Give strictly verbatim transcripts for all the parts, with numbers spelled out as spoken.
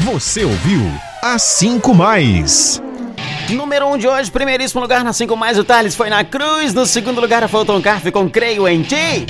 Você ouviu As cinco Mais. Número um de hoje, primeiríssimo lugar na cinco mais, o Thales foi na Cruz. No segundo lugar, a Fulton Carf com Creio em Ti.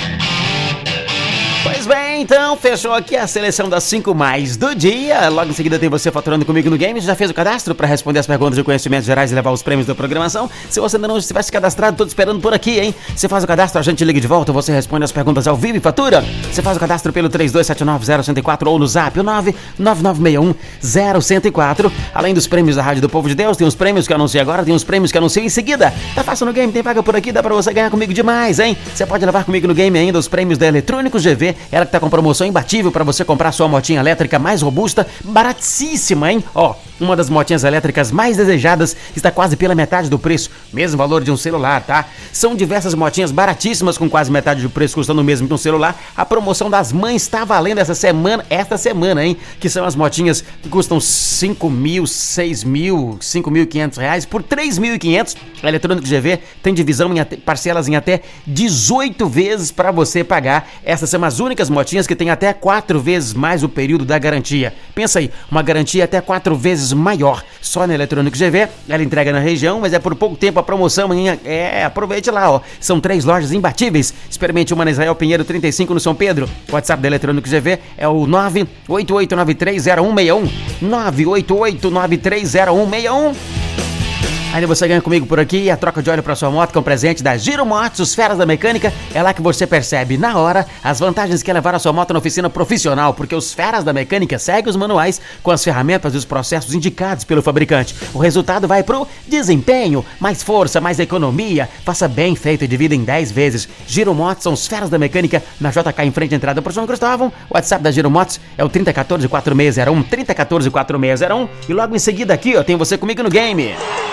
Pois bem, então, fechou aqui a seleção das cinco mais do dia. Logo em seguida tem você faturando comigo no game. Já fez o cadastro para responder as perguntas de conhecimentos gerais e levar os prêmios da programação? Se você ainda não tivesse cadastrado, tô te esperando por aqui, hein? Você faz o cadastro, a gente liga de volta, você responde as perguntas ao vivo e fatura. Você faz o cadastro pelo três dois sete nove zero um zero quatro ou no zap, o nove nove nove seis um zero um zero quatro. Além dos prêmios da Rádio do Povo de Deus, tem os prêmios que eu anunciei agora, tem os prêmios que eu anunciei em seguida. Tá fácil no game, tem vaga por aqui, dá pra você ganhar comigo demais, hein? Você pode levar comigo no game ainda os prêmios da Eletrônicos G V, ela que tá com promoção imbatível para você comprar sua motinha elétrica mais robusta, baratíssima, hein? Ó, uma das motinhas elétricas mais desejadas está quase pela metade do preço, mesmo valor de um celular, tá? São diversas motinhas baratíssimas com quase metade do preço, custando o mesmo que um celular. A promoção das mães está valendo essa semana, esta semana, hein? Que são as motinhas que custam cinco mil, seis mil, cinco mil e quinhentos reais por três mil e quinhentos. A Eletrônicos G V tem divisão em até, parcelas em até dezoito vezes para você pagar. Essas são as únicas motinhas que tem até quatro vezes mais o período da garantia. Pensa aí, uma garantia até quatro vezes maior. Só na Eletrônicos G V, ela entrega na região, mas é por pouco tempo a promoção. É, aproveite lá, ó. São três lojas imbatíveis. Experimente uma na Israel Pinheiro trinta e cinco no São Pedro. O WhatsApp da Eletrônicos G V é o nove oito oito nove três zero um seis um. nove oito oito nove três zero um seis um. Ainda você ganha comigo por aqui a troca de óleo para sua moto com presente da Giro Motos, os Feras da Mecânica. É lá que você percebe na hora as vantagens que é levar a sua moto na oficina profissional, porque os Feras da Mecânica seguem os manuais com as ferramentas e os processos indicados pelo fabricante. O resultado vai pro desempenho, mais força, mais economia. Faça bem feito e divida em dez vezes. Giro Motos são os Feras da Mecânica na J K em frente à entrada por São Cristóvão. O WhatsApp da Giro Motos é o trinta um quatro quatro seis zero um, trinta um quatro quatro seis zero um. E logo em seguida aqui, ó, tem você comigo no game.